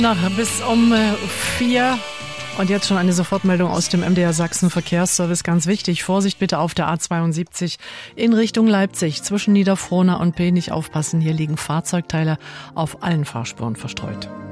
Bis um 4. Und jetzt schon eine Sofortmeldung aus dem MDR Sachsen Verkehrsservice. Ganz wichtig, Vorsicht bitte auf der A72 in Richtung Leipzig. Zwischen Niederfrohna und Peh nicht aufpassen. Hier liegen Fahrzeugteile auf allen Fahrspuren verstreut.